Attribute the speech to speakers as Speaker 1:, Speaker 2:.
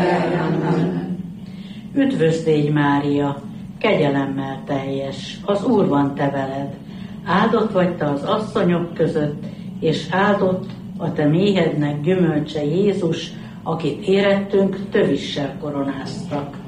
Speaker 1: Üdvözd légy, Mária, kegyelemmel teljes, az Úr van te veled. Áldott vagy te az asszonyok között, és áldott a te méhednek gyümölcse Jézus, akit érettünk tövissel koronáztak.